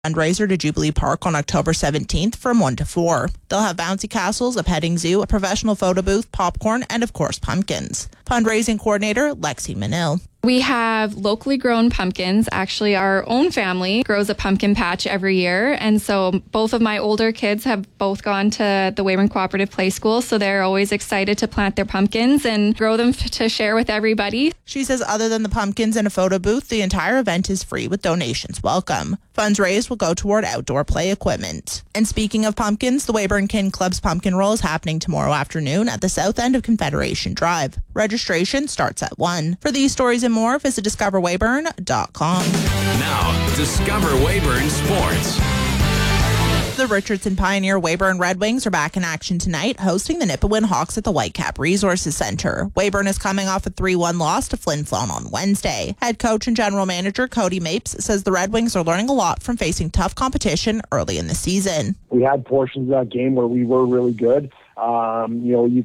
fundraiser to Jubilee Park on October 17th from 1 to 4. They'll have bouncy castles, a petting zoo, a professional photo booth, popcorn, and of course pumpkins. Fundraising coordinator Lexi Manil. We have locally grown pumpkins. Actually, our own family grows a pumpkin patch every year. And so both of my older kids have both gone to the Weyburn Cooperative Play School. So they're always excited to plant their pumpkins and grow them to share with everybody. She says other than the pumpkins and a photo booth, the entire event is free with donations welcome. Funds raised will go toward outdoor play equipment. And speaking of pumpkins, the Weyburn Kin Club's pumpkin roll is happening tomorrow afternoon at the south end of Confederation Drive. Registration starts at 1. For these stories and more, visit discoverweyburn.com. Now, Discover Weyburn Sports. The Richardson Pioneer Weyburn Red Wings are back in action tonight, hosting the Nipawin Hawks at the Whitecap Resources Centre. Weyburn is coming off a 3-1 loss to Flin Flon on Wednesday. Head coach and general manager Cody Mapes says the Red Wings are learning a lot from facing tough competition early in the season. We had portions of that game where we were really good. You